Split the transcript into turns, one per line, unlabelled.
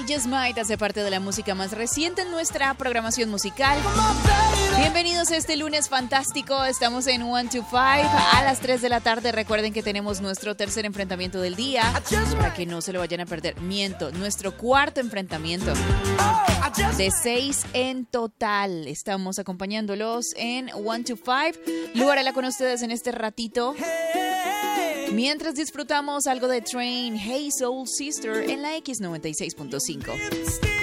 Just Might hace parte de la música más reciente en nuestra programación musical. Bienvenidos a este lunes fantástico. Estamos en 1 to 5 a las 3 de la tarde. Recuerden que tenemos nuestro tercer enfrentamiento del día para que no se lo vayan a perder. Miento, nuestro cuarto enfrentamiento de 6 en total. Estamos acompañándolos en 1 to 5. Lugarela con ustedes en este ratito, mientras disfrutamos algo de Train, Hey Soul Sister en la X96.5.